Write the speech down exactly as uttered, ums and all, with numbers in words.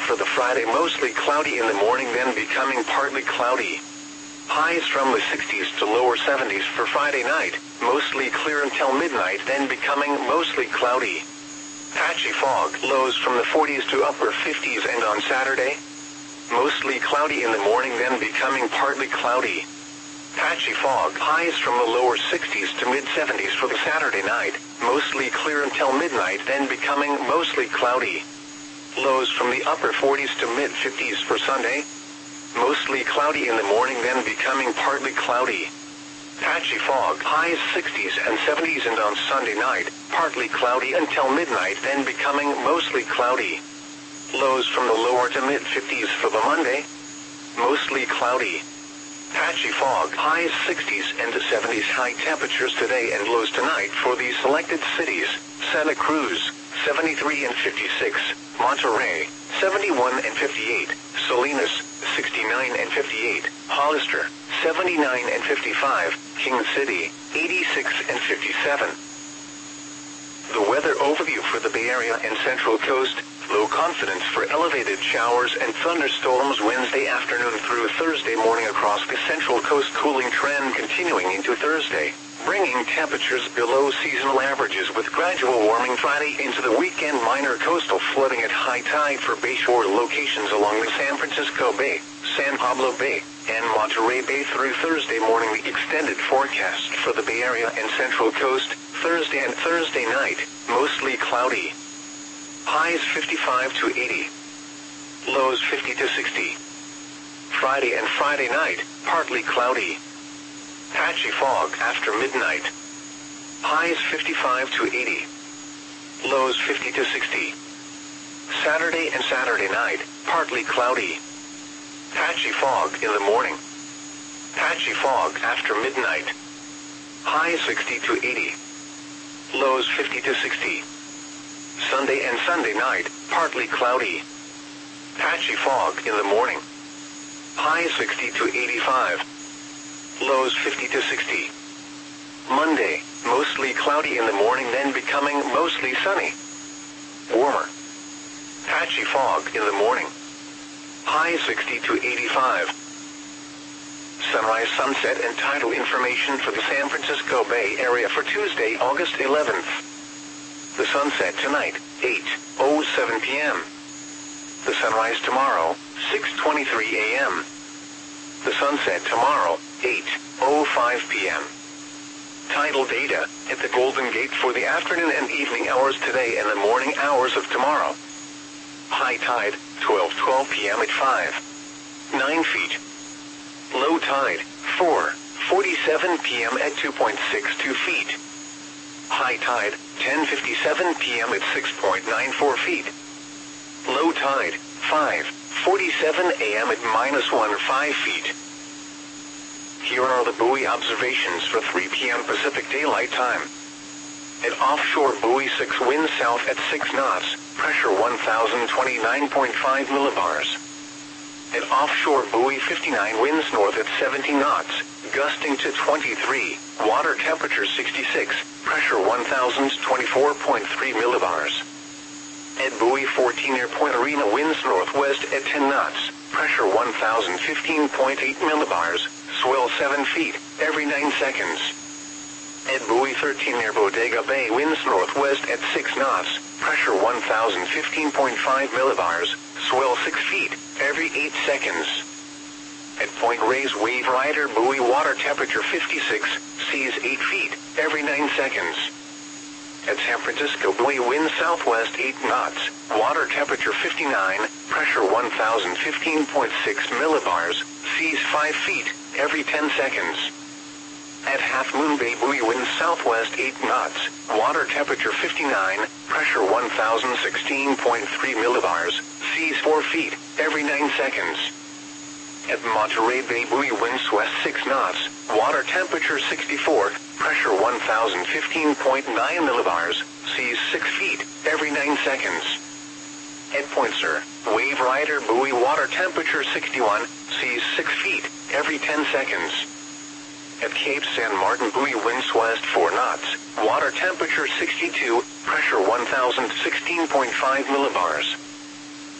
for the Friday, mostly cloudy in the morning, then becoming partly cloudy. Highs from the sixties to lower seventies for Friday night, mostly clear until midnight, then becoming mostly cloudy. Patchy fog, lows from the forties to upper fifties, and on Saturday, mostly cloudy in the morning, then becoming partly cloudy. Patchy fog, highs from the lower sixties to mid seventies for the Saturday night, mostly clear until midnight, then becoming mostly cloudy. Lows from the upper forties to mid fifties for Sunday, mostly cloudy in the morning, then becoming partly cloudy. Patchy fog, highs sixties and seventies, and on Sunday night, partly cloudy until midnight, then becoming mostly cloudy. Lows from the lower to mid fifties for the Monday, mostly cloudy. Patchy fog, highs sixties and seventies, high temperatures today and lows tonight for the selected cities: Santa Cruz, seventy-three and fifty-six, Monterey, seventy-one and fifty-eight, Salinas, sixty-nine and fifty-eight, Hollister, seventy-nine and fifty-five, King City, eighty-six and fifty-seven. The weather overview for the Bay Area and Central Coast: low confidence for elevated showers and thunderstorms Wednesday afternoon through Thursday morning across the Central Coast. Cooling trend continuing into Thursday, bringing temperatures below seasonal averages, with gradual warming Friday into the weekend. Minor coastal flooding at high tide for bayshore locations along the San Francisco Bay, San Pablo Bay, and Monterey Bay through Thursday morning. The extended forecast for the Bay Area and Central Coast: Thursday and Thursday night, mostly cloudy. Highs fifty-five to eighty. Lows fifty to sixty. Friday and Friday night, partly cloudy. Patchy fog after midnight. Highs fifty-five to eighty. Lows fifty to sixty. Saturday and Saturday night, partly cloudy. Patchy fog in the morning. Patchy fog after midnight. Highs sixty to eighty. Lows fifty to sixty. Sunday and Sunday night, partly cloudy. Patchy fog in the morning. Highs sixty to eighty-five. Lows fifty to sixty. Monday, mostly cloudy in the morning, then becoming mostly sunny. Warmer. Patchy fog in the morning. Highs sixty to eighty-five. Sunrise, sunset, and tidal information for the San Francisco Bay Area for Tuesday, August eleventh. The sunset tonight, eight oh seven p m The sunrise tomorrow, six twenty-three a m The sunset tomorrow, eight oh five p m Tidal data at the Golden Gate for the afternoon and evening hours today and the morning hours of tomorrow. High tide, twelve twelve p m at five nine feet. Low tide, four forty-seven p m at two point six two feet. High tide, ten fifty-seven p m at six point nine four feet. Low tide, five forty-seven a m at minus one point five feet. Here are the buoy observations for three p m Pacific Daylight Time. At offshore buoy six, wind south at six knots, pressure one thousand twenty-nine point five millibars. At offshore buoy fifty-nine, winds north at seventeen knots, gusting to twenty-three, water temperature sixty-six, pressure one thousand twenty-four point three millibars. At buoy fourteen, near Point Arena, winds northwest at ten knots, pressure one thousand fifteen point eight millibars, swell seven feet, every nine seconds. At buoy thirteen, near Bodega Bay, winds northwest at six knots, pressure one thousand fifteen point five millibars, swell six feet, every eight seconds. At Point Reyes, wave rider buoy, water temperature fifty-six, seas eight feet, every nine seconds. At San Francisco buoy, wind southwest eight knots, water temperature fifty-nine, pressure one thousand fifteen point six millibars, seas five feet, every ten seconds. At Half Moon Bay buoy, wind southwest eight knots, water temperature fifty-nine, pressure one thousand sixteen point three millibars, seas four feet, every nine seconds. At Monterey Bay buoy, winds west six knots, water temperature sixty-four, pressure one thousand fifteen point nine millibars, seas six feet, every nine seconds. At Point Sur, wave rider buoy, water temperature sixty-one, seas six feet, every ten seconds. At Cape San Martin buoy, winds west four knots, water temperature sixty-two, pressure one thousand sixteen point five millibars.